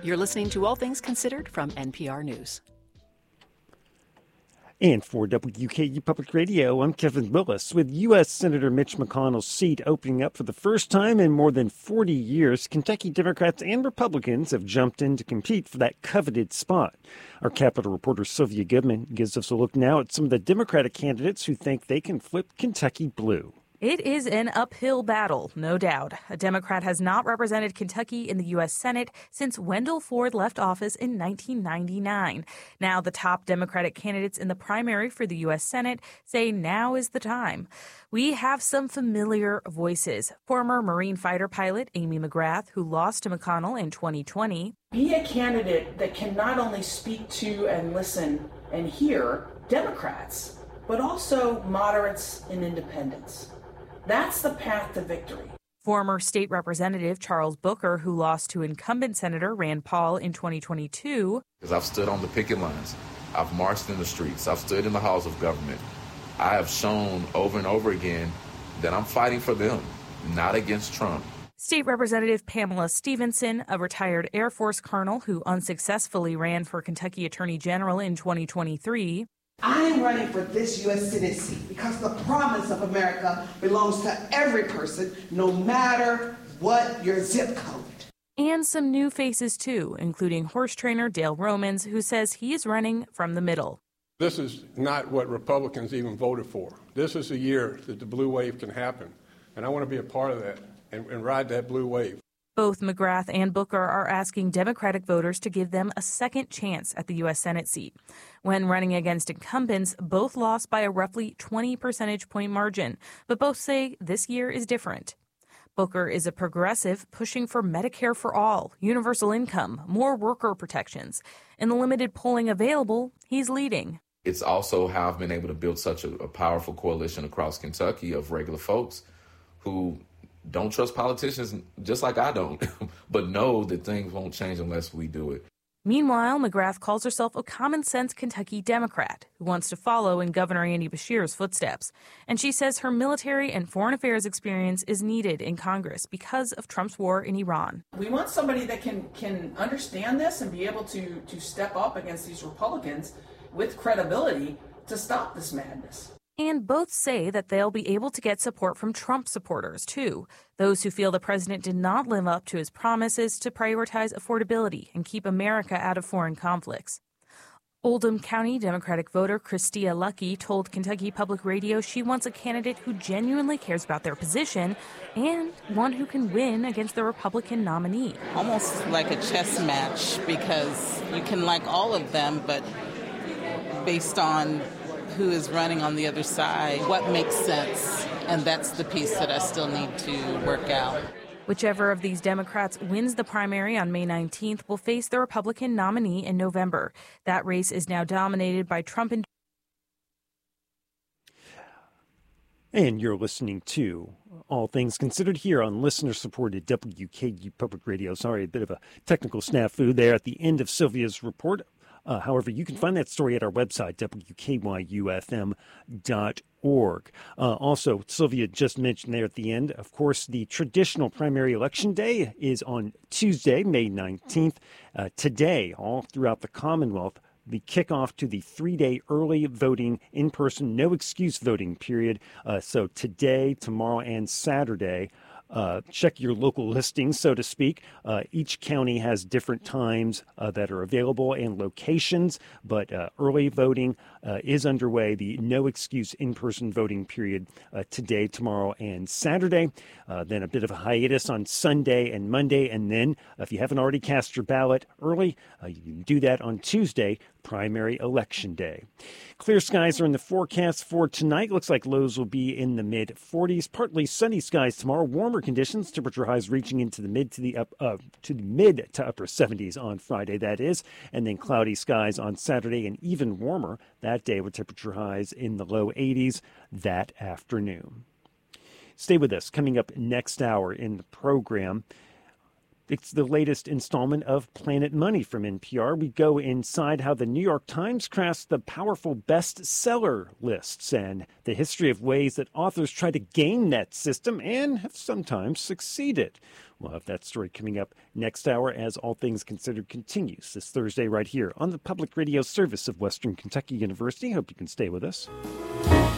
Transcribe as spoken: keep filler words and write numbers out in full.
You're listening to All Things Considered from N P R News. And for W K U Public Radio, I'm Kevin Willis. With U S. Senator Mitch McConnell's seat opening up for the first time in more than forty years, Kentucky Democrats and Republicans have jumped in to compete for that coveted spot. Our Capitol reporter Sylvia Goodman gives us a look now at some of the Democratic candidates who think they can flip Kentucky blue. It is an uphill battle, no doubt. A Democrat has not represented Kentucky in the U S. Senate since Wendell Ford left office in nineteen ninety-nine. Now, the top Democratic candidates in the primary for the U S. Senate say now is the time. We have some familiar voices. Former Marine fighter pilot Amy McGrath, who lost to McConnell in twenty twenty. Be a candidate that can not only speak to and listen and hear Democrats, but also moderates and independents. That's the path to victory. Former state representative Charles Booker, who lost to incumbent Senator Rand Paul in twenty twenty-two. Because I've stood on the picket lines, I've marched in the streets, I've stood in the halls of government. I have shown over and over again that I'm fighting for them, not against Trump. State Representative Pamela Stevenson, a retired Air Force colonel who unsuccessfully ran for Kentucky Attorney General in twenty twenty-three. I am running for this U S. Senate seat because the promise of America belongs to every person, no matter what your zip code. And some new faces, too, including horse trainer Dale Romans, who says he is running from the middle. This is not what Republicans even voted for. This is a year that the blue wave can happen, and I want to be a part of that and, and ride that blue wave. Both McGrath and Booker are asking Democratic voters to give them a second chance at the U S. Senate seat. When running against incumbents, both lost by a roughly twenty percentage point margin, but both say this year is different. Booker is a progressive pushing for Medicare for all, universal income, more worker protections. In the limited polling available, he's leading. It's also how I've been able to build such a, a powerful coalition across Kentucky of regular folks who don't trust politicians just like I don't, but know that things won't change unless we do it. Meanwhile, McGrath calls herself a common-sense Kentucky Democrat who wants to follow in Governor Andy Beshear's footsteps. And she says her military and foreign affairs experience is needed in Congress because of Trump's war in Iran. We want somebody that can, can understand this and be able to, to step up against these Republicans with credibility to stop this madness. And both say that they'll be able to get support from Trump supporters, too, those who feel the president did not live up to his promises to prioritize affordability and keep America out of foreign conflicts. Oldham County Democratic voter Christia Lucky told Kentucky Public Radio she wants a candidate who genuinely cares about their position and one who can win against the Republican nominee. Almost like a chess match, because you can like all of them, but based on who is running on the other side, what makes sense, and that's the piece that I still need to work out. Whichever of these Democrats wins the primary on May nineteenth will face the Republican nominee in November. That race is now dominated by Trump and... And you're listening to All Things Considered here on listener-supported W K U Public Radio. Sorry, a bit of a technical snafu there at the end of Sylvia's report. Uh, however, you can find that story at our website, W K Y U F M dot org. Uh, also, Sylvia just mentioned there at the end, of course, the traditional primary election day is on Tuesday, May nineteenth. Uh, today, all throughout the Commonwealth, the kickoff to the three-day early voting, in-person, no-excuse voting period. Uh, so today, tomorrow, and Saturday. Uh, check your local listings, so to speak. Uh, each county has different times uh, that are available and locations, but uh, early voting uh, is underway. The no-excuse in-person voting period uh, today, tomorrow, and Saturday. Uh, then a bit of a hiatus on Sunday and Monday, and then uh, if you haven't already cast your ballot early, uh, you can do that on Tuesday, primary election day. Clear skies are in the forecast for tonight. Looks like lows will be in the mid forties. Partly sunny skies tomorrow. Warmer conditions. Temperature highs reaching into the mid to the up uh, to the mid to upper seventies on Friday. That is, and then cloudy skies on Saturday, and even warmer that day with temperature highs in the low eighties that afternoon. Stay with us. Coming up next hour in the program, It's the latest installment of Planet Money from N P R. We go inside how the New York Times crafts the powerful bestseller lists and the history of ways that authors try to game that system and have sometimes succeeded. We'll have that story coming up next hour as All Things Considered continues this Thursday right here on the public radio service of Western Kentucky University. Hope you can stay with us.